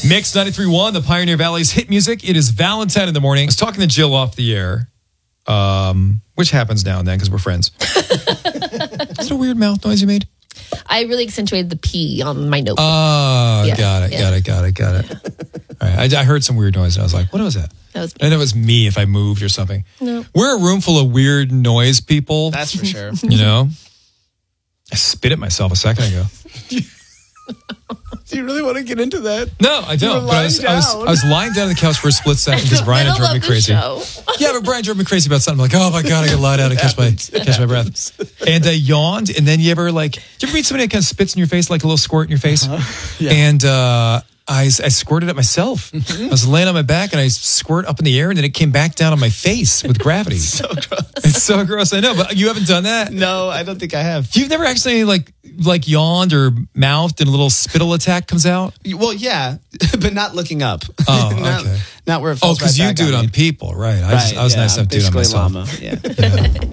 Mix 93.1, the Pioneer Valley's hit music. It is Valentine in the morning. I was talking to Jill off the air, which happens now and then because we're friends. Is it a weird mouth noise you made? I really accentuated the P on my notebook. Oh, got it. All right, I heard some weird noise and I was like, what was that? That was me. I know it was me if I moved or something. No. We're a room full of weird noise people. That's for sure. You know? I spit at myself a second ago. Do you really want to get into that? No, I don't. But I was lying down on the couch for a split second because Brian had drove me crazy. Yeah, but Brian drove me crazy about something. I'm like, oh my God, I gotta lie down and catch my breath. And I yawned. And then you ever meet somebody that kind of spits in your face, like a little squirt in your face? Uh-huh. Yeah. And I squirted it myself. I was laying on my back and I squirt up in the air and then it came back down on my face with gravity. So gross. It's so gross. I know, but you haven't done that? No, I don't think I have. You've never actually like yawned or mouthed and a little spittle attack comes out? Well, yeah, but not looking up. Oh, okay. Not where it falls. Oh, because you do it on people, right? I was nice enough to do it on myself. Llama. Yeah.